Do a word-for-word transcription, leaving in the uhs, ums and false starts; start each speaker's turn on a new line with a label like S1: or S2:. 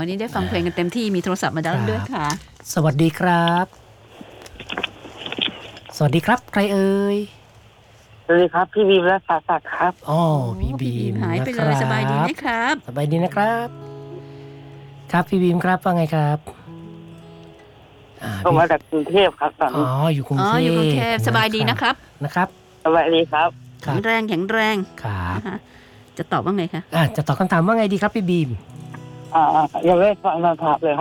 S1: วันนี้ได้ฟังเพลงกันเต็มที่มีโทรศัพท์มาแล้วด้วยค่ะ
S2: สวัสดีครับสวัสดีครับใครเอ่ย
S3: สวัสดีครับพี่บีมและสาสักครับ
S2: อ๋อพี่บีม
S1: หายไปเลยสบายดีไหมครับ
S2: สบายดีนะครับครับพี่บีมครับว่าไงครับ
S3: ผมมาจากกรุงเทพครับตอน
S2: อ๋
S3: นี้
S2: ออยู่กรุง
S1: อ๋อ
S2: เทพ
S1: อยู่กรุงเทพสบายดีนะครับ
S2: นะครับ
S3: สวัสดีครับ
S1: แข็งแรงแข็งแรง
S2: ครับ
S1: นะคะจะตอบว่าไงคะ
S2: อ่ะจะตอบคำถามว่าไงดีครับพี่บีม
S3: อ่ายังไม่ฟังคำถามเลยครับ